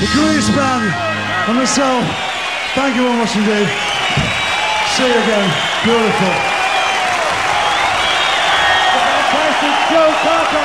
The Grease Band and myself, thank you very much indeed. See you again. Beautiful. Fantastic Joe Cocker.